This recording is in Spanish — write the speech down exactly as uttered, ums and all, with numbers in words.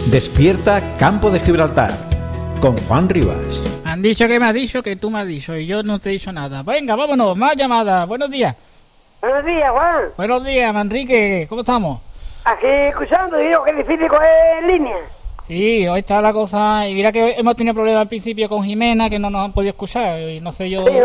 Despierta Campo de Gibraltar con Juan Rivas. Han dicho que me has dicho que tú me has dicho y yo no te he dicho nada. Venga, vámonos, más llamadas. Buenos días. Buenos días, Juan. Buenos días, Manrique. ¿Cómo estamos? Aquí escuchando, digo que es difícil coger en línea. Sí, hoy está la cosa. Y mira que hemos tenido problemas al principio con Jimena, que no nos han podido escuchar. Y no sé yo. Sí,